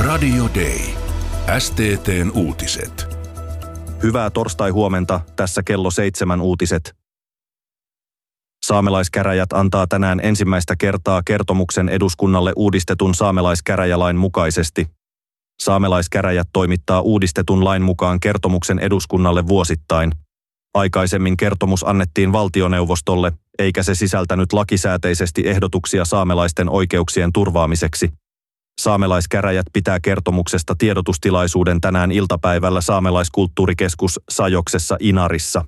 Radio Day. STT:n uutiset. Hyvää torstai-huomenta, tässä kello 7 uutiset. Saamelaiskäräjät antaa tänään ensimmäistä kertaa kertomuksen eduskunnalle uudistetun saamelaiskäräjälain mukaisesti. Saamelaiskäräjät toimittaa uudistetun lain mukaan kertomuksen eduskunnalle vuosittain. Aikaisemmin kertomus annettiin valtioneuvostolle, eikä se sisältänyt lakisääteisesti ehdotuksia saamelaisten oikeuksien turvaamiseksi. Saamelaiskäräjät pitää kertomuksesta tiedotustilaisuuden tänään iltapäivällä Saamelaiskulttuurikeskus Sajoksessa Inarissa.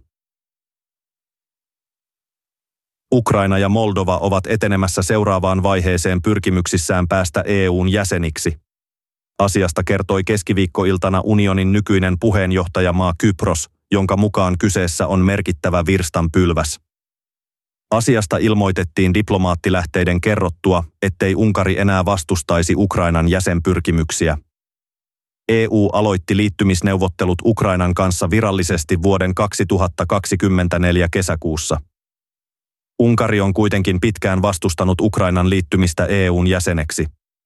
Ukraina ja Moldova ovat etenemässä seuraavaan vaiheeseen pyrkimyksissään päästä EU:n jäseniksi. Asiasta kertoi keskiviikkoiltana unionin nykyinen puheenjohtajamaa Kypros, jonka mukaan kyseessä on merkittävä virstanpylväs. Asiasta ilmoitettiin diplomaattilähteiden kerrottua, ettei Unkari enää vastustaisi Ukrainan jäsenpyrkimyksiä. EU aloitti liittymisneuvottelut Ukrainan kanssa virallisesti vuoden 2024 kesäkuussa. Unkari on kuitenkin pitkään vastustanut Ukrainan liittymistä EU:n jäseneksi.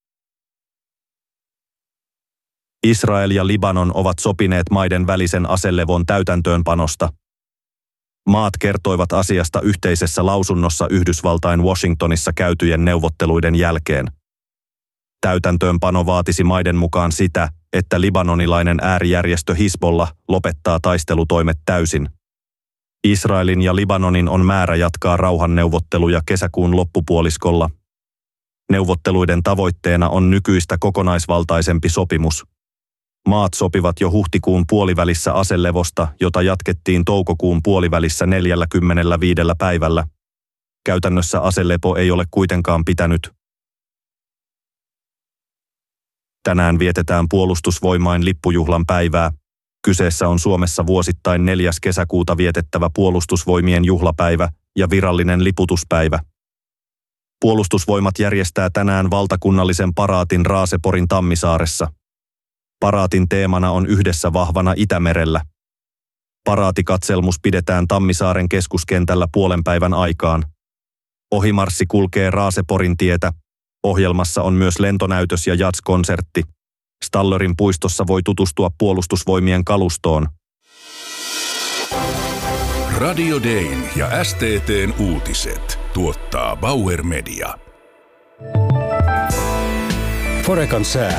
Israel ja Libanon ovat sopineet maiden välisen aselevon täytäntöönpanosta. Maat kertoivat asiasta yhteisessä lausunnossa Yhdysvaltain Washingtonissa käytyjen neuvotteluiden jälkeen. Täytäntöönpano vaatisi maiden mukaan sitä, että libanonilainen äärijärjestö Hizbollah lopettaa taistelutoimet täysin. Israelin ja Libanonin on määrä jatkaa rauhanneuvotteluja kesäkuun loppupuoliskolla. Neuvotteluiden tavoitteena on nykyistä kokonaisvaltaisempi sopimus. Maat sopivat jo huhtikuun puolivälissä aselevosta, jota jatkettiin toukokuun puolivälissä 45 päivällä. Käytännössä aselepo ei ole kuitenkaan pitänyt. Tänään vietetään Puolustusvoimain lippujuhlan päivää. Kyseessä on Suomessa vuosittain 4. kesäkuuta vietettävä Puolustusvoimien juhlapäivä ja virallinen liputuspäivä. Puolustusvoimat järjestää tänään valtakunnallisen paraatin Raaseporin Tammisaaressa. Paraatin teemana on Yhdessä vahvana Itämerellä. Paraatikatselmus pidetään Tammisaaren keskuskentällä puolen päivän aikaan. Ohimarssi kulkee Raaseporin tietä. Ohjelmassa on myös lentonäytös ja jazz-konsertti. Stallerin puistossa voi tutustua Puolustusvoimien kalustoon. Radio Dayn ja STT:n uutiset tuottaa Bauer Media. Forecan sää.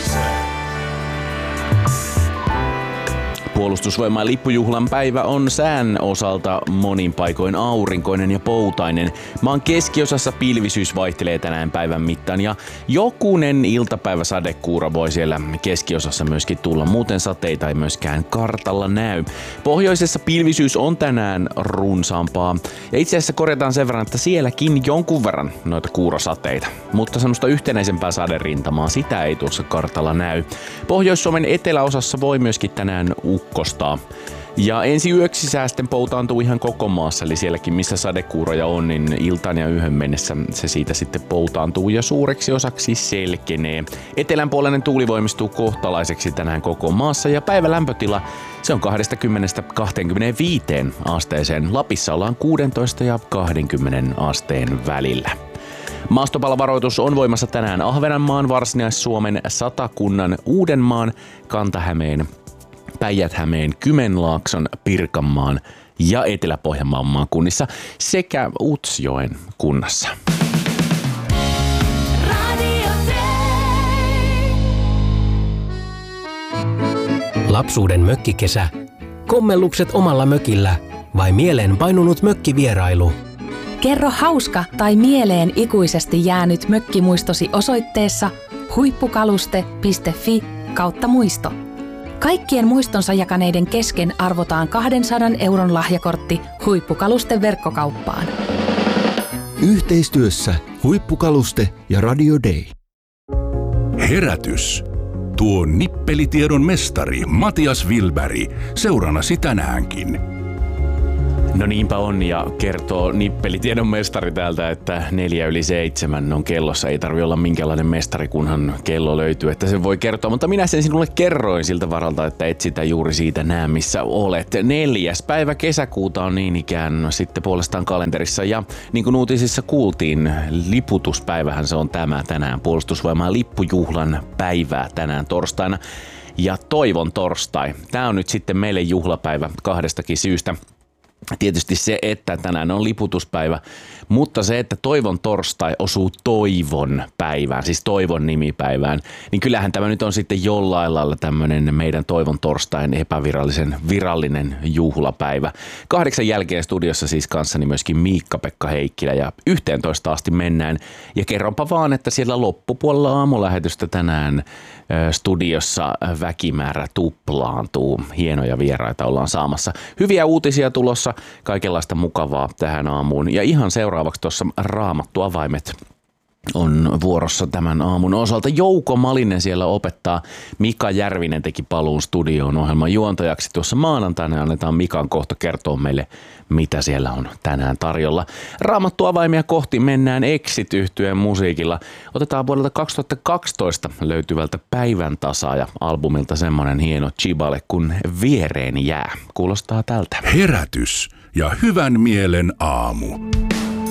Puolustusvoimain lippujuhlan päivä on sään osalta monin paikoin aurinkoinen ja poutainen. Maan keskiosassa pilvisyys vaihtelee tänään päivän mittaan ja jokunen iltapäivä sadekuuro voi siellä keskiosassa myöskin tulla. Muuten sateita ei myöskään kartalla näy. Pohjoisessa pilvisyys on tänään runsaampaa ja itse asiassa korjataan sen verran, että sielläkin jonkun verran noita kuurosateita. Mutta semmoista yhtenäisempää saderintamaa sitä ei tuossa kartalla näy. Pohjois-Suomen eteläosassa voi myöskin tänään ukkostaa. Ja ensi yöksi säästen poutaantuu ihan koko maassa, eli sielläkin missä sadekuuroja on, niin iltaan ja yhden mennessä se siitä sitten poutaantuu ja suureksi osaksi selkenee. Etelänpuolinen tuuli voimistuu kohtalaiseksi tänään koko maassa ja päivän lämpötila se on 20–25 asteeseen. Lapissa ollaan 16 ja 20 asteen välillä. Maastopalovaroitus on voimassa tänään Ahvenanmaan, Varsinais-Suomen, Satakunnan, Uudenmaan, Kanta-Hämeen, Päijät-Hämeen, Kymenlaakson, Pirkanmaan ja Etelä-Pohjanmaan maakunnissa sekä Utsjoen kunnassa. Lapsuuden mökkikesä. Kommellukset omalla mökillä vai mieleen painunut mökkivierailu? Kerro hauska tai mieleen ikuisesti jäänyt mökkimuistosi osoitteessa huippukaluste.fi/muisto. Kaikkien muistonsa jakaneiden kesken arvotaan 200 € lahjakortti Huippukalusten verkkokauppaan. Yhteistyössä Huippukaluste ja Radio Day. Herätys. Tuo nippelitiedon mestari Matias Wilberg seurannasi tänäänkin. No niinpä on, ja kertoo nippelitiedon mestari täältä, että 6:04 on kellossa. Ei tarvi olla minkälainen mestari, kunhan kello löytyy, että se voi kertoa. Mutta minä sen sinulle kerroin siltä varalta, että et sitä juuri siitä näe, missä olet. 4. päivä kesäkuuta on niin ikään sitten puolestaan kalenterissa. Ja niin kuin uutisissa kuultiin, liputuspäivähän se on tämä tänään. Puolustusvoimaa lippujuhlan päivää tänään torstaina. Ja toivon torstai. Tämä on nyt sitten meille juhlapäivä kahdestakin syystä. Tietysti se, että tänään on liputuspäivä, mutta se, että toivon torstai osuu toivon päivään, siis toivon nimipäivään, niin kyllähän tämä nyt on sitten jollain lailla tämmöinen meidän toivon torstain virallinen juhlapäivä. 8 jälkeen studiossa siis kanssani myöskin Miikka-Pekka Heikkilä ja 11 asti mennään. Ja kerronpa vaan, että siellä loppupuolella aamulähetystä tänään studiossa väkimäärä tuplaantuu. Hienoja vieraita ollaan saamassa. Hyviä uutisia tulossa, kaikenlaista mukavaa tähän aamuun. Ja ihan seuraavaksi tuossa Raamattu-avaimet on vuorossa tämän aamun osalta. Jouko Malinen siellä opettaa. Mika Järvinen teki paluun studioon ohjelman juontajaksi tuossa maanantaina. Annetaan Mikan kohta kertoa meille, mitä siellä on tänään tarjolla. Raamattu-avaimia kohti mennään Exit-yhtyeen musiikilla. Otetaan vuodelta 2012 löytyvältä Päivän tasaaja albumilta semmonen hieno chibale kun Viereeni jää. Kuulostaa tältä. Herätys ja hyvän mielen aamu.